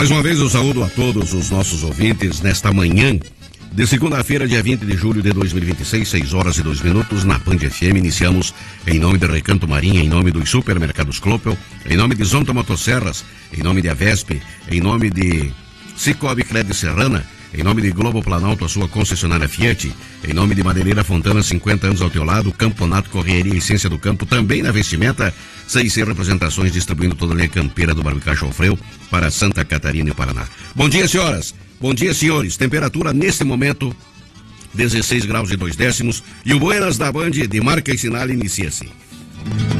Mais uma vez eu saúdo a todos os nossos ouvintes nesta manhã de segunda-feira, dia 20 de julho de 2026, 6 horas e 2 minutos, na Band FM. Iniciamos em nome de Recanto Marinha, em nome dos supermercados Clopel, em nome de Zonta Motosserras, em nome de Avesp, em nome de Cicobi Crédito Serrana, em nome de Globo Planalto, a sua concessionária Fiat, em nome de Madeireira Fontana, 50 anos ao teu lado, Camponato Correria, Essência do Campo, também na vestimenta, 6C Representações, distribuindo toda a linha campeira do Barbicacho Alfreu para Santa Catarina e Paraná. Bom dia, senhoras. Bom dia, senhores. Temperatura neste momento, 16 graus e 2 décimos, e o Buenas da Band de marca e sinal inicia-se.